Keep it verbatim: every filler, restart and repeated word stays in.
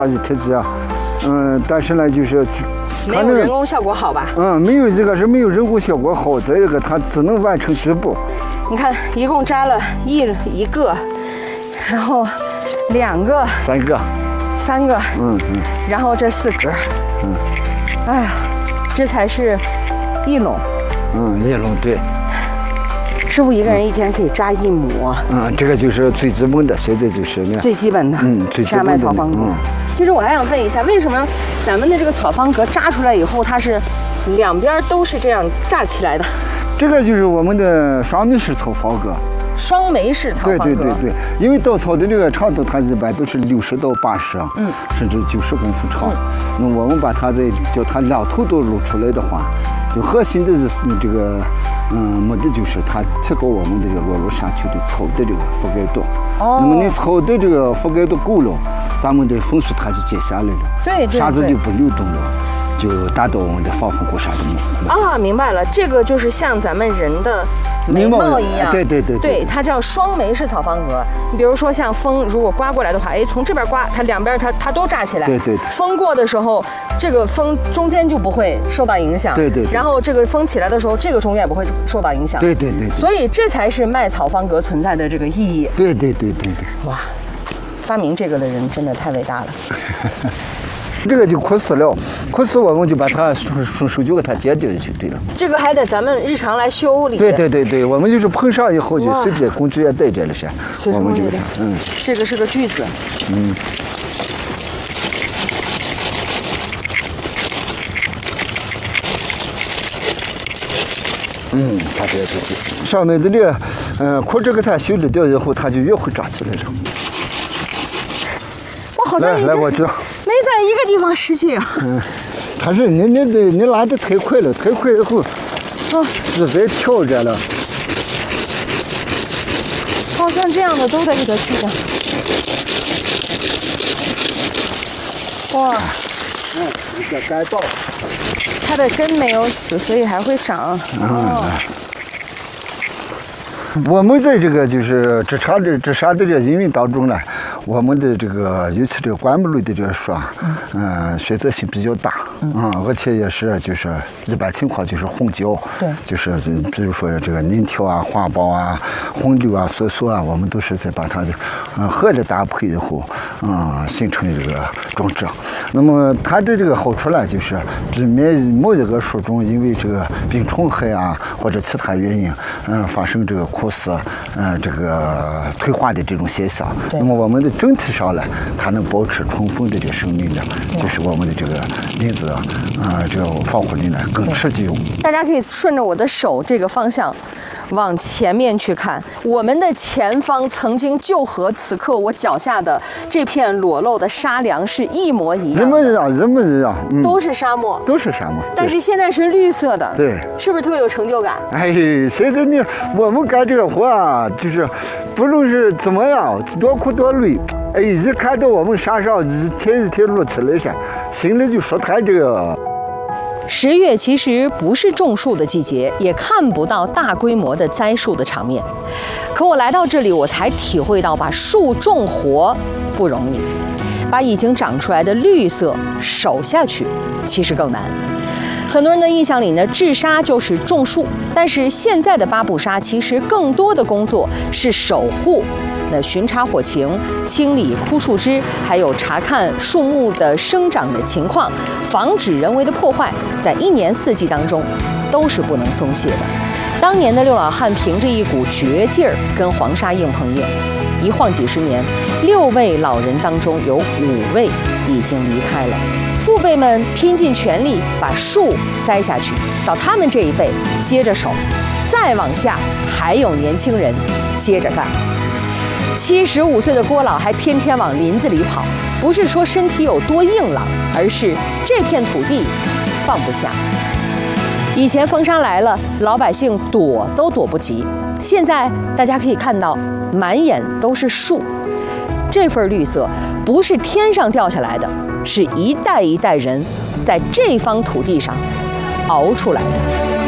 一体积啊，嗯，但是呢，就是没有人工效果好吧？ 嗯，没有这个是没有人工效果好，再一个它只能完成局部。 你看，一共扎了一一个，然后两个， 三个， 三个， 嗯嗯， 然后这四格， 嗯， 哎呀，这才是一垄。 嗯，一垄对。 师傅一个人一天可以扎一亩。 嗯，这个就是最基本的，现在就是最基本的。 嗯，最基本的。 山脉草方格。嗯，其实我还想问一下，为什么咱们的这个草方格扎出来以后，它是两边都是这样扎起来的？ 这个就是我们的双梅式草方格。 双梅式草方格。 对对对对，因为稻草的这个长度，它一般都是六十到八十，嗯，甚至九十公分长。嗯、那我们把它在叫它两头都露出来的话，就核心的是这个，嗯，目的就是它提高我们的这个裸露山丘的草的这个覆盖度。哦。那么你草的这个覆盖度够了，咱们的风速它就减下来了， 对对， 沙子就不流动了。就达到我们的防风固沙的目的啊！明白了，这个就是像咱们人的眉毛一样， 对对对对, 对，它叫双梅式草方格。你比如说像风如果刮过来的话，哎，从这边刮，它两边它它都扎起来， 对 对, 对。 风过的时候，这个风中间就不会受到影响， 对 对, 对。 然后这个风起来的时候，这个中间也不会受到影响， 对对 对, 对。 所以这才是卖草方格存在的这个意义。 对对对对对。 哇，发明这个的人真的太伟大了。 这个就枯死了，枯死我们就把它顺手就给它剪掉就对了。 这个还得咱们日常来修理。 对对对对，我们就是碰上以后就随便工具也带着了噻。 我们这个， 嗯， 这个是个锯子。嗯。 嗯，下边这些上面的这个，嗯，枯枝给它修理掉以后，它就越会长起来了。 我好像来来，我这。 没在一个地方使劲啊！ 嗯，它是你你得你拉的太快了，太快以后，啊，实在跳着了。 好像这样的都得给它锯掉。哇！ 嗯，一个干稻。 它的根没有死，所以还会长。哦。 我们在这个就是治沙的治沙的这个营运当中呢，我们的这个尤其这个灌木类的这个树啊，嗯，选择性比较大，嗯，而且也是就是一般情况就是混交，对，就是比如说这个鳞条啊、花苞啊、红柳啊、梭梭啊，我们都是在把它的嗯合着搭配以后，嗯，形成的这个种植。那么它的这个好处呢，就是避免某一个树种因为这个病虫害啊或者其他原因，嗯，发生这个枯死，嗯，这个退化的这种现象。那么我们的整体上呢，它能保持春风的这个生命力，就是我们的这个林子啊，呃，这个防护力呢更持久。 大家可以顺着我的手这个方向往前面去看，我们的前方曾经就和此刻我脚下的这片裸露的沙梁是一模一样的， 一模一样，一模一样， 嗯，都是沙漠， 都是沙漠， 但是现在是绿色的， 对， 是不是特别有成就感？ 哎，现在你我们干这个活啊，就是不论是怎么样，多苦多累，哎，一看到我们山上一天一天露起来噻，心里就舒坦这个。 十月其实不是种树的季节，也看不到大规模的栽树的场面。可我来到这里，我才体会到把树种活不容易，把已经长出来的绿色守下去其实更难。很多人的印象里呢，治沙就是种树，但是现在的巴布沙其实更多的工作是守护。那巡查火情、清理枯树枝，还有查看树木的生长的情况，防止人为的破坏，在一年四季当中都是不能松懈的。当年的六老汉凭着一股绝劲儿跟黄沙硬碰硬，一晃几十年，六位老人当中有五位已经离开了，父辈们拼尽全力把树栽下去，到他们这一辈接着守，再往下还有年轻人接着干。七十五岁的郭老还天天往林子里跑，不是说身体有多硬朗，而是这片土地放不下。以前风沙来了，老百姓躲都躲不及，现在大家可以看到，满眼都是树，这份绿色不是天上掉下来的，是一代一代人在这方土地上熬出来的。